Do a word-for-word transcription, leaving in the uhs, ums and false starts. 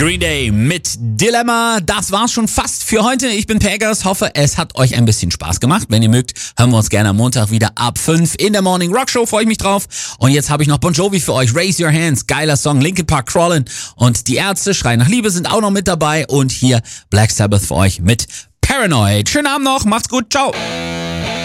Green Day mit Dilemma. Das war's schon fast für heute. Ich bin Pegas. Hoffe, es hat euch ein bisschen Spaß gemacht. Wenn ihr mögt, hören wir uns gerne am Montag wieder ab fünf in der Morning Rock Show. Freue ich mich drauf. Und jetzt habe ich noch Bon Jovi für euch. Raise Your Hands. Geiler Song. Linkin Park, Crawlin'. Und die Ärzte, Schreien nach Liebe, sind auch noch mit dabei. Und hier Black Sabbath für euch mit Paranoid. Schönen Abend noch. Macht's gut. Ciao.